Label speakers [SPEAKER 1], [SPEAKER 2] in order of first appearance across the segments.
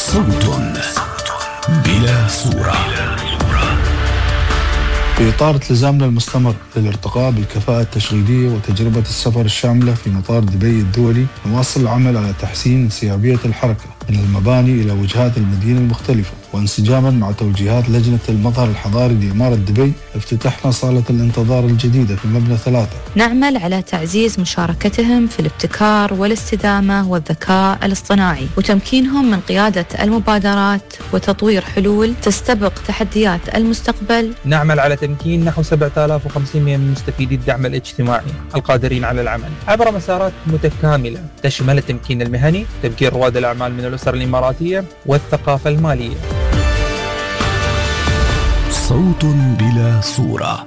[SPEAKER 1] صوت بلا صورة.
[SPEAKER 2] في إطار التزامنا المستمر للارتقاء بالكفاءة التشغيلية وتجربة السفر الشاملة في مطار دبي الدولي، نواصل العمل على تحسين انسيابية الحركة من المباني إلى وجهات المدينة المختلفة، وانسجاما مع توجيهات لجنة المظهر الحضاري لإمارة دبي افتتحنا صالة الانتظار الجديدة في مبنى 3.
[SPEAKER 3] نعمل على تعزيز مشاركتهم في الابتكار والاستدامة والذكاء الاصطناعي وتمكينهم من قيادة المبادرات وتطوير حلول تستبق تحديات المستقبل.
[SPEAKER 4] نعمل على تمكين نحو 7500 من مستفيدي الدعم الاجتماعي القادرين على العمل عبر مسارات متكاملة تشمل التمكين المهني، تمكين رواد الأعمال من الأسر الإماراتية والثقافة المالية.
[SPEAKER 1] صوت بلا صورة.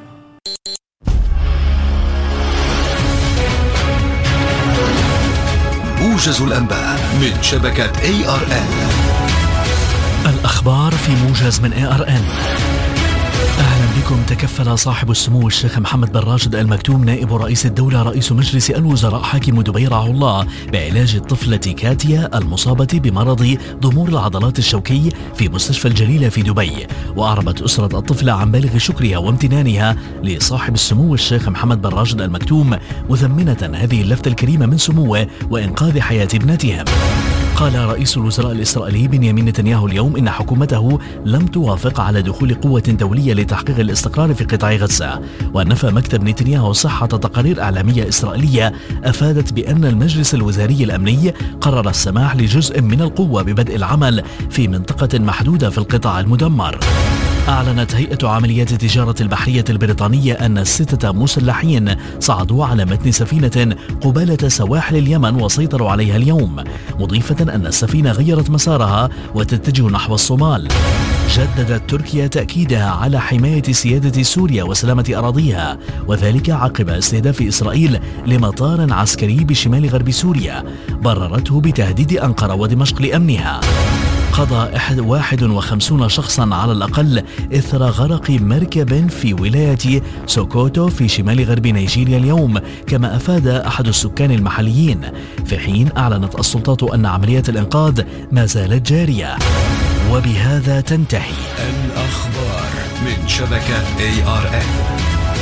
[SPEAKER 1] موجز الأنباء من شبكة ARN.
[SPEAKER 5] الأخبار في موجز من ARN. أهلا بكم. تكفل صاحب السمو الشيخ محمد بن راشد آل مكتوم نائب رئيس الدولة رئيس مجلس الوزراء حاكم دبي رعاه الله بعلاج الطفلة كاتيا المصابة بمرض ضمور العضلات الشوكي في مستشفى الجليلة في دبي. وأعربت أسرة الطفلة عن بالغ شكرها وامتنانها لصاحب السمو الشيخ محمد بن راشد آل مكتوم، مثمنة هذه اللفتة الكريمة من سموه وإنقاذ حياة ابنتهم. قال رئيس الوزراء الإسرائيلي بنيامين نتنياهو اليوم إن حكومته لم توافق على دخول قوة دولية لتحقيق الاستقرار في قطاع غزة. ونفى مكتب نتنياهو صحة تقارير إعلامية إسرائيلية أفادت بأن المجلس الوزاري الأمني قرر السماح لجزء من القوة ببدء العمل في منطقة محدودة في القطاع المدمر. أعلنت هيئة عمليات التجارة البحرية البريطانية أن 6 مسلحين صعدوا على متن سفينة قبالة سواحل اليمن وسيطروا عليها اليوم، مضيفة أن السفينة غيرت مسارها وتتجه نحو الصومال. جددت تركيا تأكيدها على حماية سيادة سوريا وسلامة أراضيها، وذلك عقب استهداف إسرائيل لمطار عسكري بشمال غرب سوريا بررته بتهديد أنقرة ودمشق لأمنها. قضى 51 شخصا على الأقل إثر غرق مركب في ولاية سوكوتو في شمال غرب نيجيريا اليوم، كما أفاد أحد السكان المحليين، في حين أعلنت السلطات أن عمليات الإنقاذ ما زالت جارية. وبهذا تنتهي
[SPEAKER 1] الأخبار من شبكة ARN.